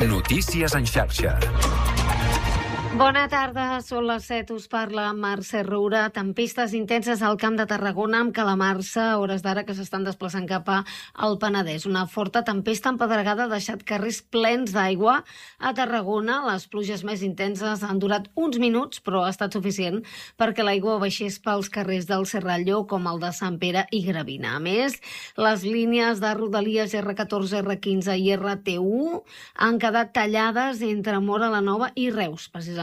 Notícies en xarxa. Bona tarda, són les 7, us parla Mercè Roura. Tempestes intenses al Camp de Tarragona amb calamarsa a hores d'ara que s'estan desplaçant cap al Penedès. Una forta tempesta empedregada ha deixat carrers plens d'aigua a Tarragona. Les pluges més intenses han durat uns minuts, però ha estat suficient perquè l'aigua baixés pels carrers del Serralló, com el de Sant Pere i Gravina. A més, les línies de Rodalies R14, R15 i RT1 han quedat tallades entre Móra la Nova i Reus, precisament